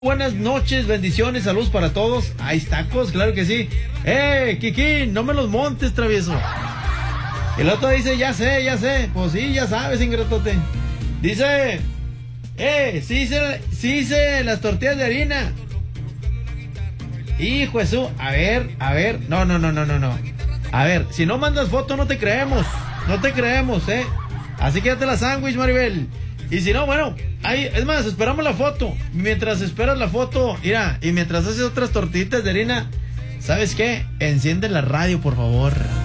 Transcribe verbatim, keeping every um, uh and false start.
Buenas noches, bendiciones, saludos para todos. Hay tacos, claro que sí. ¡Eh, Kiki! No me los montes, travieso. El otro dice, ya sé, ya sé. Pues sí, ya sabes, ingratote. Dice, eh, sí hice, sí hice las tortillas de harina. Hijo de su, a ver, a ver. No, no, no, no, no, no. A ver, si no mandas foto no te creemos. No te creemos, eh. Así que date la sándwich, Maribel. Y si no, bueno, ahí, es más, esperamos la foto. Mientras esperas la foto, mira, y mientras haces otras tortillitas de harina, ¿sabes qué? Enciende la radio, por favor.